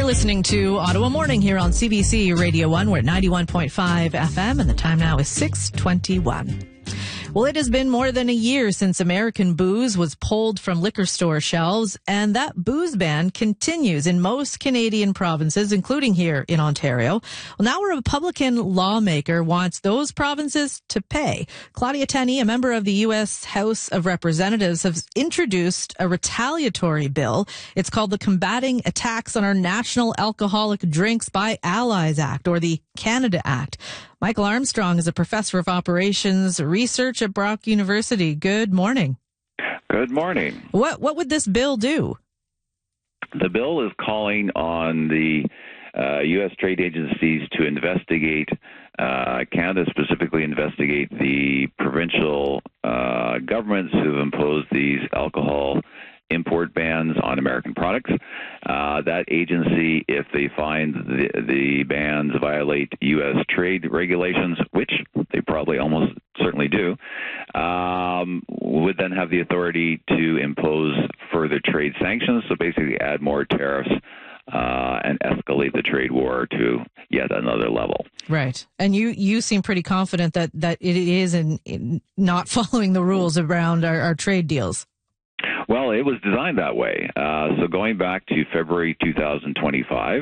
You're listening to Ottawa Morning here on CBC Radio 1. We're at 91.5 FM, and the time now is 6:21. Well, it has been more than a year since American booze was pulled from liquor store shelves, and that booze ban continues in most Canadian provinces, including here in Ontario. Well, now a Republican lawmaker wants those provinces to pay. Claudia Tenney, a member of the U.S. House of Representatives, has introduced a retaliatory bill. It's called the Combating Attacks on Our National Alcoholic Drinks by Allies Act, or the Canada Act. Michael Armstrong is a professor of operations research at Brock University. Good morning. Good morning. What would this bill do? The bill is calling on the U.S. trade agencies to investigate, Canada specifically investigate the provincial governments who have imposed these alcohol import bans on American products. That agency, if they find the bans violate U.S. trade regulations, which they probably almost certainly do, would then have the authority to impose further trade sanctions, so basically add more tariffs and escalate the trade war to yet another level. Right. And you seem pretty confident that it is in not following the rules around our trade deals. Well, it was designed that way. So going back to February 2025,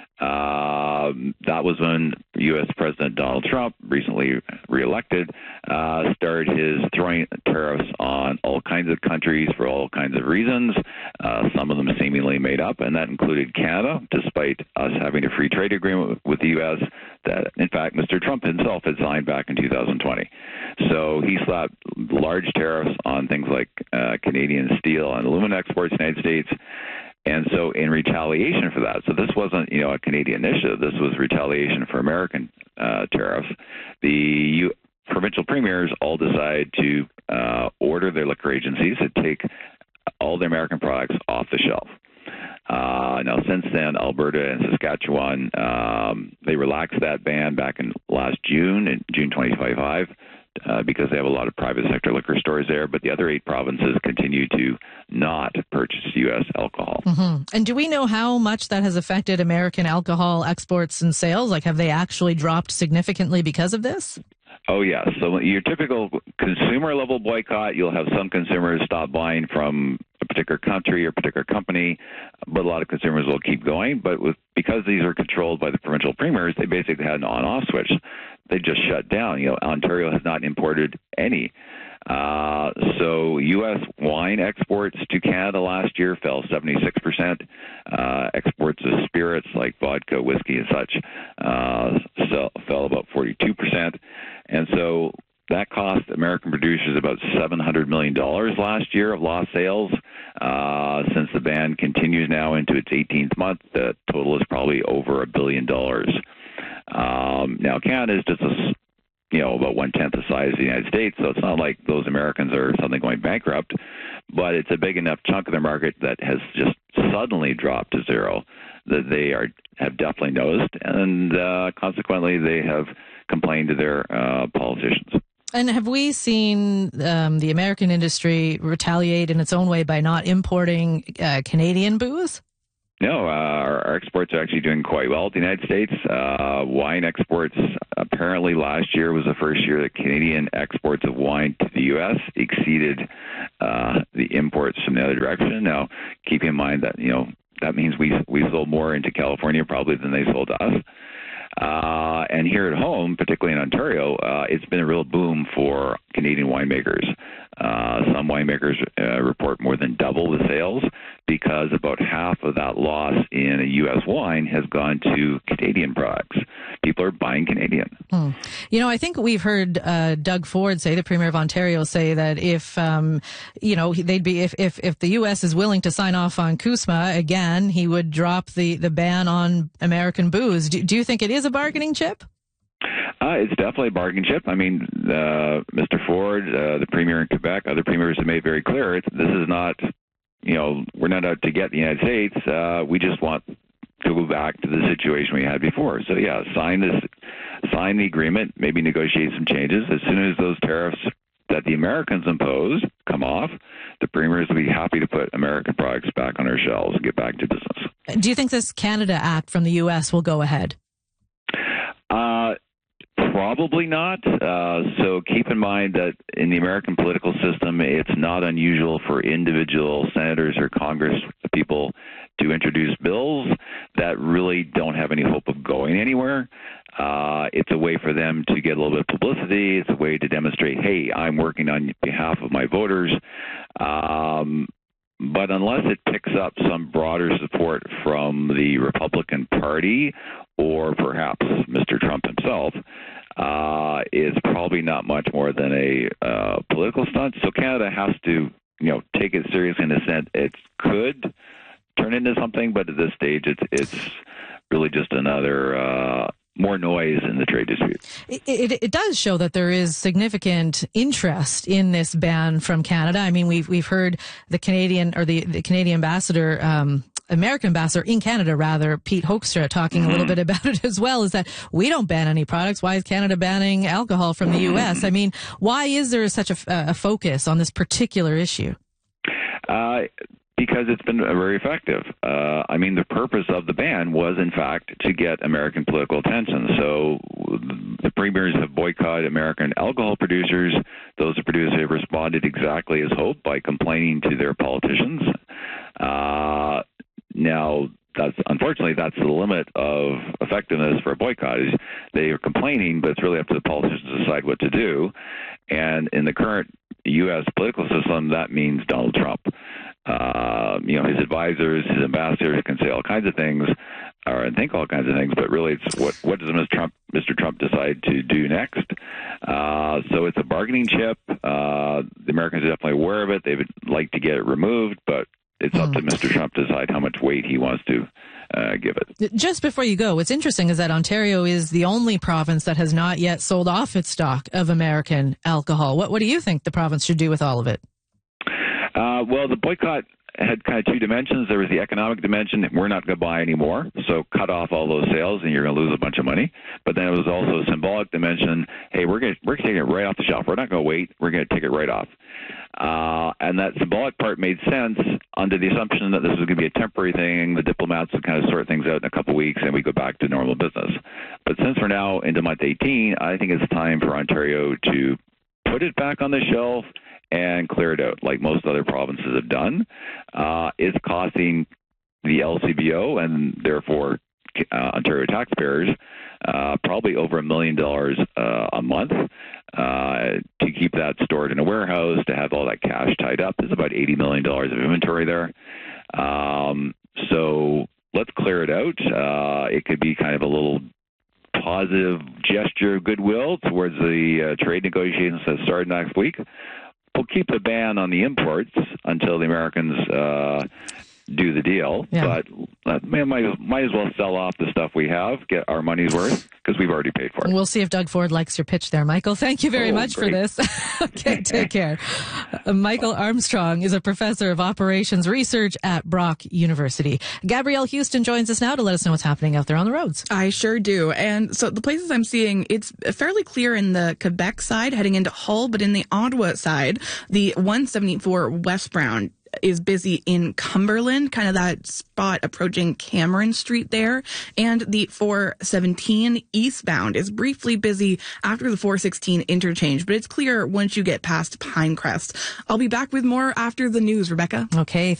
that was when U.S. President Donald Trump, recently reelected, started his throwing tariffs on all kinds of countries for all kinds of reasons, some of them seemingly made up, and that included Canada, despite us having a free trade agreement with the U.S. that, in fact, Mr. Trump himself had signed back in 2020. So he slapped large tariffs on things like Canadian steel and aluminum exports to the United States. And so in retaliation for that, so this wasn't, a Canadian initiative, this was retaliation for American tariffs, the provincial premiers all decided to order their liquor agencies to take all the American products off the shelf. Now, since then, Alberta and Saskatchewan, they relaxed that ban back in last June, in June 2025, because they have a lot of private sector liquor stores there, but the other 8 provinces continue to not purchase U.S. alcohol. Mm-hmm. And do we know how much that has affected American alcohol exports and sales? Like, have they actually dropped significantly because of this? Oh, yeah. So your typical consumer-level boycott, you'll have some consumers stop buying from a particular country or particular company, but a lot of consumers will keep going. But because these are controlled by the provincial premiers, they basically had an on-off switch. They just shut down. Ontario has not imported any. So U.S. wine exports to Canada last year fell 76%. Exports of spirits like vodka, whiskey, and such fell about 42%. And so that cost American producers about $700 million last year of lost sales. Since the ban continues now into its 18th month, the total is probably over $1 billion. Now, Canada is just about 1/10 the size of the United States, so it's not like those Americans are suddenly going bankrupt, but it's a big enough chunk of the market that has just suddenly dropped to zero that they have definitely noticed, and consequently they have complained to their politicians. And have we seen the American industry retaliate in its own way by not importing Canadian booze? No, our exports are actually doing quite well. The United States wine exports, apparently last year was the first year that Canadian exports of wine to the U.S. exceeded the imports from the other direction. Now, keep in mind that, that means we sold more into California probably than they sold to us. And here at home, particularly in Ontario, it's been a real boom for Canadian winemakers. Some winemakers report more than double the sales because about half of that loss in a U.S. wine has gone to Canadian products. People are buying Canadian. I think we've heard Doug Ford say, the Premier of Ontario, say that if they'd be if the U.S. is willing to sign off on CUSMA again, he would drop the ban on American booze. Do you think it is a bargaining chip? It's definitely a bargain chip. I mean, Mr. Ford, the Premier in Quebec, other premiers have made very clear this is not, we're not out to get the United States. We just want to go back to the situation we had before. So, yeah, sign the agreement, maybe negotiate some changes. As soon as those tariffs that the Americans impose come off, the premiers will be happy to put American products back on our shelves and get back to business. Do you think this Canada Act from the U.S. will go ahead? Probably not. So keep in mind that in the American political system, it's not unusual for individual senators or Congress people to introduce bills that really don't have any hope of going anywhere. It's a way for them to get a little bit of publicity. It's a way to demonstrate, hey, I'm working on behalf of my voters. But unless it picks up some broader support from the Republican Party or perhaps Mr. Trump himself, it's probably not much more than a political stunt. So Canada has to, take it seriously in the sense it could turn into something, but at this stage, it's really just another more noise in the trade dispute. It does show that there is significant interest in this ban from Canada. I mean, we've heard the Canadian or the Canadian ambassador, American ambassador in Canada, rather, Pete Hoekstra, talking a little bit about it as well, is that we don't ban any products. Why is Canada banning alcohol from the U.S.? I mean, why is there such a focus on this particular issue? Because it's been very effective. The purpose of the ban was, in fact, to get American political attention. So the premiers have boycotted American alcohol producers. Those producers have responded exactly as hoped by complaining to their politicians. Now, unfortunately, that's the limit of effectiveness for a boycott. Is they are complaining, but it's really up to the politicians to decide what to do. And in the current U.S. political system, that means Donald Trump. His advisors, his ambassadors can say all kinds of things and think all kinds of things, but really it's what does Mr. Trump decide to do next? So it's a bargaining chip. The Americans are definitely aware of it. They would like to get it removed, but it's up to Mr. Trump to decide how much weight he wants to give it. Just before you go, what's interesting is that Ontario is the only province that has not yet sold off its stock of American alcohol. What do you think the province should do with all of it? Well, the boycott had kind of two dimensions. There was the economic dimension, we're not going to buy anymore, so cut off all those sales and you're going to lose a bunch of money. But then it was also a symbolic dimension, hey, we're taking it right off the shelf. We're not going to wait. We're going to take it right off. And that symbolic part made sense under the assumption that this was going to be a temporary thing. The diplomats would kind of sort things out in a couple of weeks and we go back to normal business. But since we're now into month 18, I think it's time for Ontario to put it back on the shelf and clear it out like most other provinces have done. It's costing the LCBO and therefore Ontario taxpayers probably over $1 million a month to keep that stored in a warehouse, to have all that cash tied up. There's about $80 million of inventory there. So let's clear it out. It could be kind of a little positive gesture of goodwill towards the trade negotiations that start next week. We'll keep the ban on the imports until the Americans do the deal. Yeah. But might as well sell off the stuff we have, get our money's worth, because we've already paid for it. We'll see if Doug Ford likes your pitch there, Michael. Thank you very much for this. Okay, take care. Michael Armstrong is a professor of operations research at Brock University. Gabrielle Houston joins us now to let us know what's happening out there on the roads. I sure do. And so the places I'm seeing, it's fairly clear in the Quebec side heading into Hull, but in the Ottawa side, the 174 westbound is busy in Cumberland, kind of that spot approaching Cameron Street there. And the 417 eastbound is briefly busy after the 416 interchange, but it's clear once you get past Pinecrest. I'll be back with more after the news, Rebecca. Okay.